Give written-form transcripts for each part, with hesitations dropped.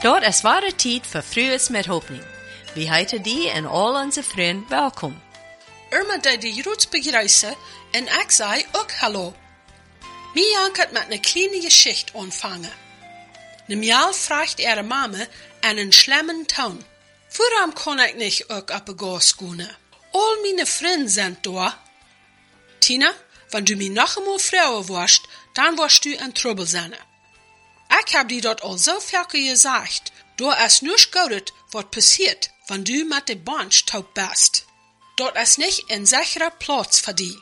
Dort es ware tijd voor Frues met Hoffnung. We heten die en al onze vrienden welkom. Irma deed de roots begrüßen en ik zei ook hallo. Mian had met een kleine Geschichte aanvangen. Nemial vraagt ihre Mama an een schlemmen Ton. Waarom kon ik niet ook op een gas gaan? Al meine vrienden zijn daar. Tina, wenn du mir noch einmal Frau warst, dann warst du in Trouble sein. Ich hab dir dort al so viel gesagt, du es nicht gut, was passiert, wenn du mit de Bunch taub bist. Dort ist nicht ein sicherer Platz für dich.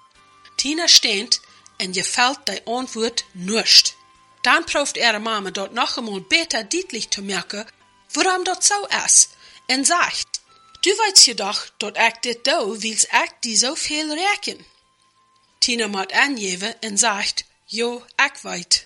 Tina steht und gefällt die Antwort nicht. Dann prüft ihre Mama dort noch einmal besser deutlich zu merken, warum das so ist, und sagt, du weißt jedoch, dort ich dit da, willst ich die so viel rächen. Tina macht angeben und sagt, jo, ich weiß.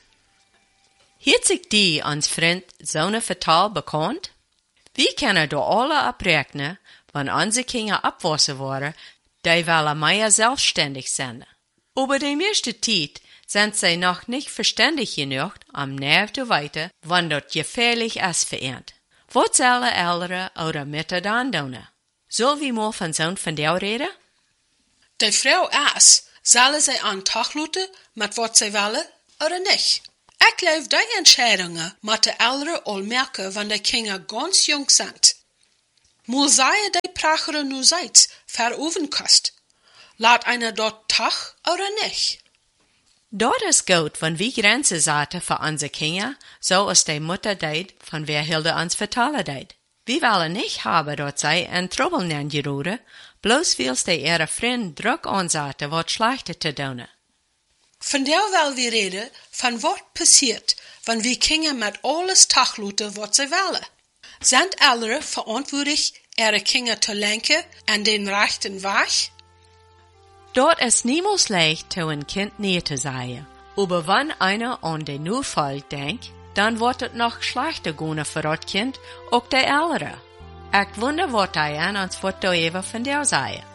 Heeft zich die ons vriend zo'n vertaal bekannt? Wie kunnen door alle abrekenen, wanneer onze kinderen opwassen worden, die willen meer zelfstandig zijn. Aber de meeste tijd zijn zij nog niet verstandig genoeg om näher te weten, wanneer dat gefährlich is voor hen. Wat zullen ouderen oder Mütter dan doen? Zullen we mal van zo'n verhaal reden? Die Frau is, zullen zij aan Tag laten met wat zij willen, oder nicht? Ich glaube, die Entscheidungen moeten ouderen al merken, wanneer de kinderen ganz jong zijn. Mal sei die Prachere nu seits verovenkost. Laat einer dort Tag oder nicht? Dort ist gut, wenn wir Grenzen setzen für unsere Kinder, so als die Mutter deed, von wer Hilde uns vertellen deed. Wir wollen nicht haben, dort sei ein Trouble nennen geraten, bloß weil's die ihre Freund Druck ansetzen, was schlechter zu tun. Von der will wir reden, von was passiert, wenn wir Kinder mit alles tachluten, was sie wollen. Sind Eltern verantwortlich, ihre Kinder zu lenken an den rechten Weg? Dort ist niemals leicht, zu ein Kind näher zu sein. Aber wenn einer an den Nufall denkt, dann wird es noch schlechter gehen für das Kind, auch die Eltern. Ich wundere, was die an uns wird da eben von der sagen.